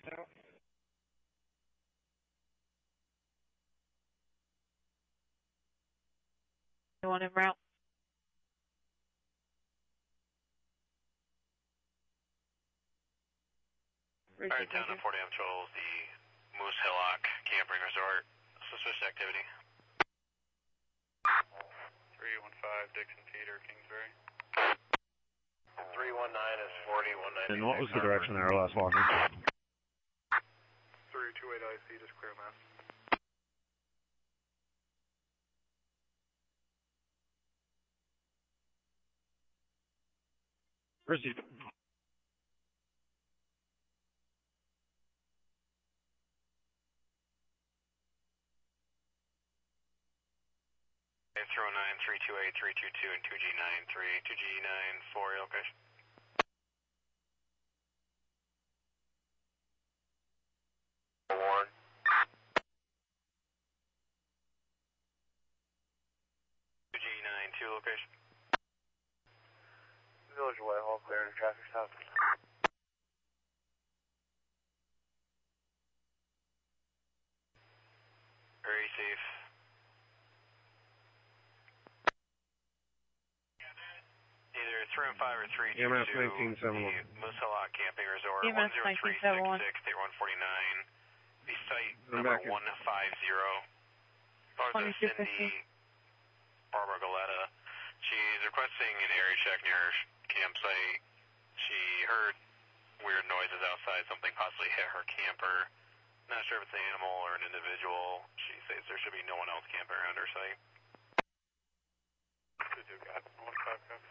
One en route. Alright, down to 40 Controls, the Moose Hillock Camping Resort. Suspicious activity. 315 Dixon Peter, Kingsbury. 319 is 40, 190. And what was the direction they were last walking? 328 IC, just clear mass. Proceed. Okay, 309, 328, 322, and 2G93, 2G94, location. Warren. 2G92, location. Village Whitehall, clear to traffic stop. Very safe. Either 315 or 322, EMS the 1971. Moose Hillock Camping Resort, EMS 1971. 10366, state 149, the site I'm number back 150, Larsa 2250. Cindy Barbara Galetta. She's requesting an area check near her campsite. She heard weird noises outside, something possibly hit her camper. Not sure if it's an animal or an individual. She says there should be no one else camping around her site. 22 got 15 copy.